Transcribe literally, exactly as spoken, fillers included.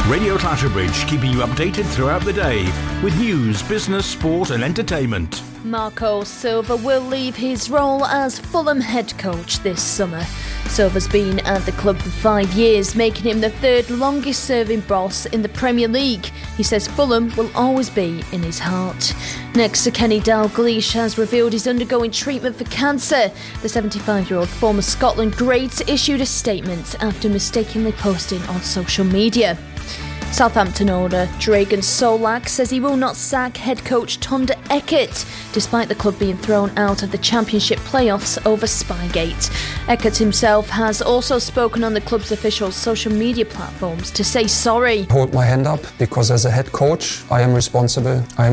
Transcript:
Radio Clatterbridge, keeping you updated throughout the day with news, business, sport and entertainment. Marco Silva will leave his role as Fulham head coach this summer. Silva's been at the club for five years, making him the third longest serving boss in the Premier League. He says Fulham will always be in his heart. Next, Sir Kenny Dalglish has revealed he's undergoing treatment for cancer. The seventy-five-year-old former Scotland great issued a statement after mistakenly posting on social media. Southampton owner Dragan Solak says he will not sack head coach Tonda Eckert, despite the club being thrown out of the Championship playoffs over Spygate. Eckert himself has also spoken on the club's official social media platforms to say sorry. Hold my hand up, because as a head coach I am responsible. I am